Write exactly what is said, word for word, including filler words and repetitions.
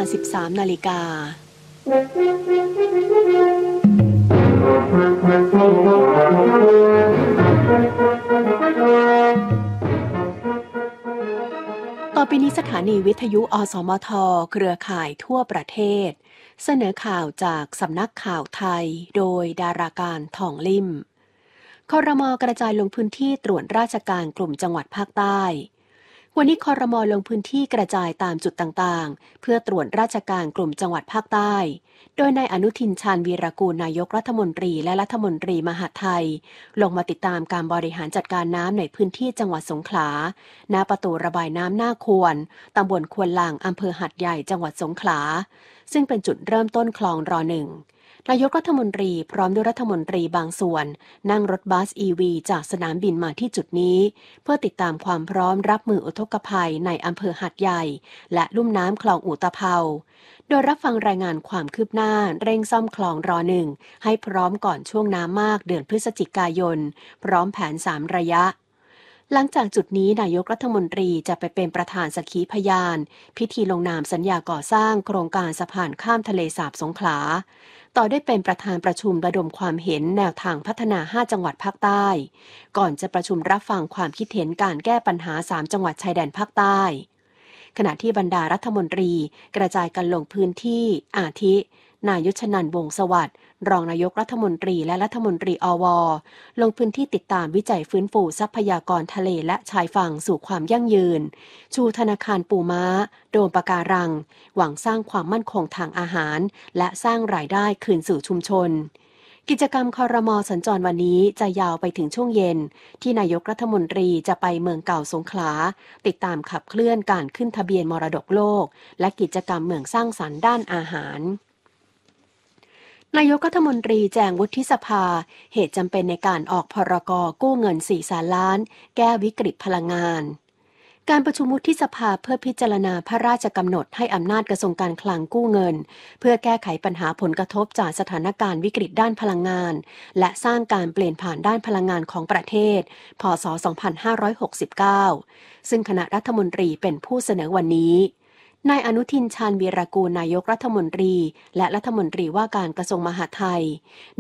สิบสามนาฬิกาต่อไปนี้สถานีวิทยุอสมทเครือข่ายทั่วประเทศเสนอข่าวจากสำนักข่าวไทยโดยดาราการทองลิ่มครม.กระจายลงพื้นที่ตรวจราชการกลุ่มจังหวัดภาคใต้วันนี้ครม.ลงพื้นที่กระจายตามจุดต่างๆเพื่อตรวจราชการกลุ่มจังหวัดภาคใต้โดยนายอนุทินชาญวีรกูลนายกรัฐมนตรีและรัฐมนตรีมหาดไทยลงมาติดตามการบริหารจัดการน้ำในพื้นที่จังหวัดสงขลาณประตูระบายน้ำหน้าควรตำบลควนลางอำเภอหาดใหญ่จังหวัดสงขลาซึ่งเป็นจุดเริ่มต้นคลองรอหนึ่งนายกรัฐมนตรีพร้อมด้วยรัฐมนตรีบางส่วนนั่งรถบัส อี วี จากสนามบินมาที่จุดนี้เพื่อติดตามความพร้อมรับมืออุทกภัยในอำเภอหาดใหญ่และลุ่มน้ำคลองอุตภเปาโดยรับฟังรายงานความคืบหน้าเร่งซ่อมคลองรอหนึ่งให้พร้อมก่อนช่วงน้ำมากเดือนพฤศจิกายนพร้อมแผนสามระยะหลังจากจุดนี้นายกรัฐมนตรีจะไปเป็นประธานสักขีพยานพิธีลงนามสัญญาก่อสร้างโครงการสะพานข้ามทะเลสาบสงขลาต่อได้เป็นประธานประชุมระดมความเห็นแนวทางพัฒนาห้าจังหวัดภาคใต้ก่อนจะประชุมรับฟังความคิดเห็นการแก้ปัญหาสามจังหวัดชายแดนภาคใต้ขณะที่บรรดารัฐมนตรีกระจายกันลงพื้นที่อาทินายชนันท์วงศ์สวัสดิ์รองนายกรัฐมนตรีและรัฐมนตรีอวลงพื้นที่ติดตามวิจัยฟื้นฟูทรัพยากรทะเลและชายฝั่งสู่ความยั่งยืนชูธนาคารปูม้าโดมปะการังหวังสร้างความมั่นคงทางอาหารและสร้างรายได้คืนสู่ชุมชนกิจกรรมครม.สัญจรวันนี้จะยาวไปถึงช่วงเย็นที่นายกรัฐมนตรีจะไปเมืองเก่าสงขลาติดตามขับเคลื่อนการขึ้นทะเบียนมรดกโลกและกิจกรรมเมืองสร้างสรรค์ด้านอาหารนายกรัฐมนตรีแจงวุฒิสภาเหตุจำเป็นในการออกพรก.กู้เงินสี่แสนล้านแก้วิกฤตพลังงานการประชุมวุฒิสภาเพื่อพิจารณาพระราชกำหนดให้อำนาจกระทรวงการคลังกู้เงินเพื่อแก้ไขปัญหาผลกระทบจากสถานการณ์วิกฤตด้านพลังงานและสร้างการเปลี่ยนผ่านด้านพลังงานของประเทศพ.ศ. สองพันห้าร้อยหกสิบเก้าซึ่งคณะรัฐมนตรีเป็นผู้เสนอวันนี้นายอนุทินชาญวีรกูลนายกรัฐมนตรีและรัฐมนตรีว่าการกระทรวงมหาดไทย